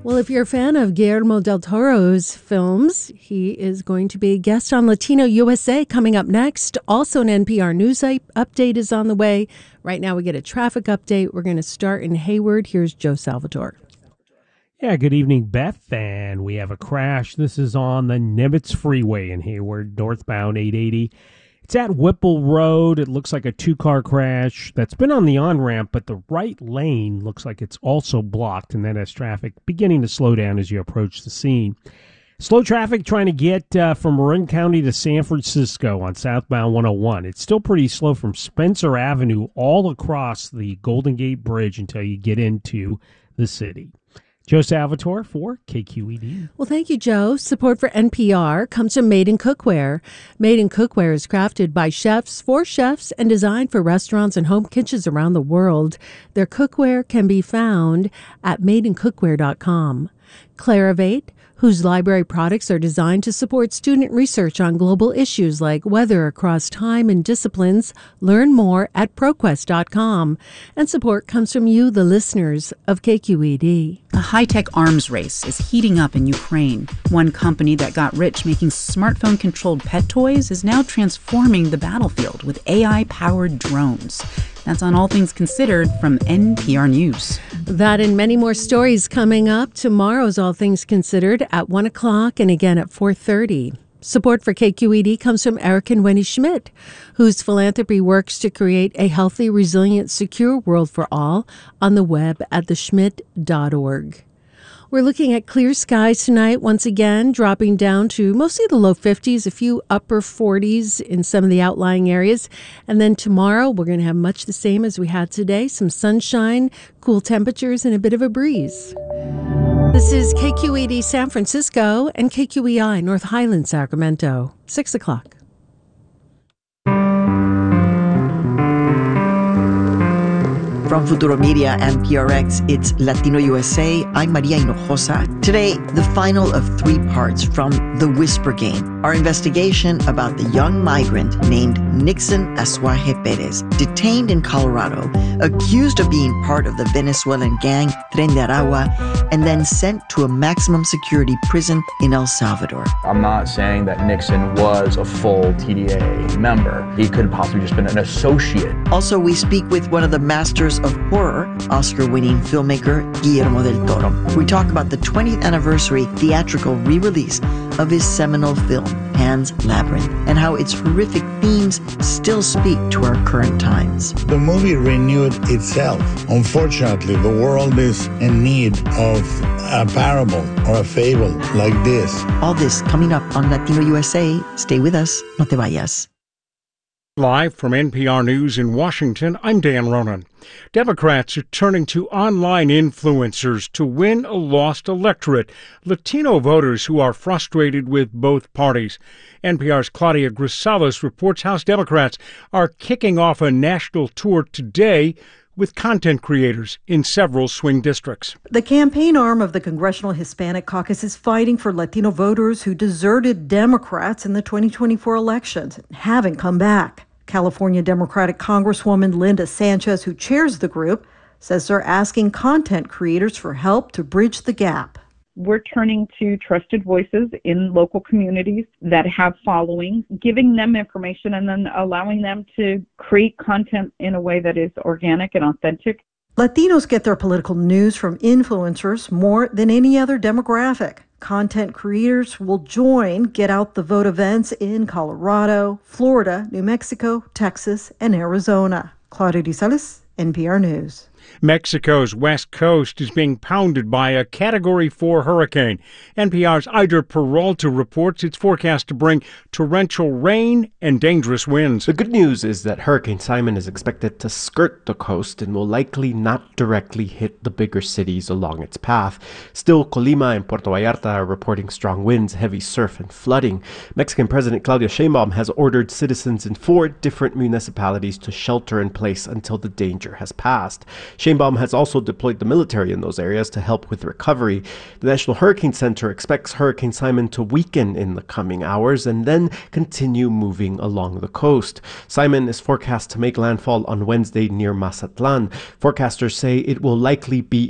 Well, if you're a fan of Guillermo del Toro's films, he is going to be a guest on Latino USA coming up next. Also, an NPR News update is on the way. Right now, we get a traffic update. We're going to start in Hayward. Here's Joe Salvatore. Yeah, good evening, Beth. And we have a crash. This is on the Nimitz Freeway in Hayward, northbound 880. It's at Whipple Road. It looks like a two-car crash that's been on the on-ramp, but the right lane looks like it's also blocked, and that has traffic beginning to slow down as you approach the scene. Slow traffic trying to get from Marin County to San Francisco on southbound 101. It's still pretty slow from Spencer Avenue all across the Golden Gate Bridge until you get into the city. Joe Salvatore for KQED. Well, thank you, Joe. Support for NPR comes from Made in Cookware. Made in Cookware is crafted by chefs for chefs and designed for restaurants and home kitchens around the world. Their cookware can be found at madeincookware.com. Clarivate, whose library products are designed to support student research on global issues like weather across time and disciplines. Learn more at ProQuest.com. And support comes from you, the listeners of KQED. A high-tech arms race is heating up in Ukraine. One company that got rich making smartphone-controlled pet toys is now transforming the battlefield with AI-powered drones. That's on All Things Considered from NPR News. That and many more stories coming up. Tomorrow's All Things Considered at 1 o'clock and again at 4:30. Support for KQED comes from Eric and Wendy Schmidt, whose philanthropy works to create a healthy, resilient, secure world for all on the web at theschmidt.org. We're looking at clear skies tonight, once again, dropping down to mostly the low 50s, a few upper 40s in some of the outlying areas. And then tomorrow, we're going to have much the same as we had today, some sunshine, cool temperatures, and a bit of a breeze. This is KQED San Francisco and KQEI North Highland, Sacramento, 6 o'clock. From Futuro Media and PRX, it's Latino USA. I'm Maria Hinojosa. Today, the final of 3 parts from The Whisper Game, our investigation about the young migrant named Nixon Asuaje Perez, detained in Colorado, accused of being part of the Venezuelan gang Tren de Aragua, and then sent to a maximum security prison in El Salvador. I'm not saying that Nixon was a full TDA member. He could have possibly just been an associate. Also, we speak with one of the masters of horror, Oscar-winning filmmaker Guillermo del Toro. We talk about the 20th anniversary theatrical re-release of his seminal film, Pan's Labyrinth, and how its horrific themes still speak to our current times. The movie renewed itself. Unfortunately, the world is in need of a parable or a fable like this. All this coming up on Latino USA. Stay with us. No te vayas. Live from NPR News in Washington, I'm Dan Ronan. Democrats are turning to online influencers to win a lost electorate, Latino voters who are frustrated with both parties. NPR's Claudia Grisales reports House Democrats are kicking off a national tour today with content creators in several swing districts. The campaign arm of the Congressional Hispanic Caucus is fighting for Latino voters who deserted Democrats in the 2024 elections and haven't come back. California Democratic Congresswoman Linda Sanchez, who chairs the group, says they're asking content creators for help to bridge the gap. We're turning to trusted voices in local communities that have followings, giving them information and then allowing them to create content in a way that is organic and authentic. Latinos get their political news from influencers more than any other demographic. Content creators will join Get Out the Vote events in Colorado, Florida, New Mexico, Texas, and Arizona. Claudia Grisales, NPR News. Mexico's west coast is being pounded by a Category 4 hurricane. NPR's Ider Peralta reports it's forecast to bring torrential rain and dangerous winds. The good news is that Hurricane Simon is expected to skirt the coast and will likely not directly hit the bigger cities along its path. Still, Colima and Puerto Vallarta are reporting strong winds, heavy surf, and flooding. Mexican President Claudia Sheinbaum has ordered citizens in 4 different municipalities to shelter in place until the danger has passed. Sheinbaum has also deployed the military in those areas to help with recovery. The National Hurricane Center expects Hurricane Simon to weaken in the coming hours and then continue moving along the coast. Simon is forecast to make landfall on Wednesday near Mazatlan. Forecasters say it will likely be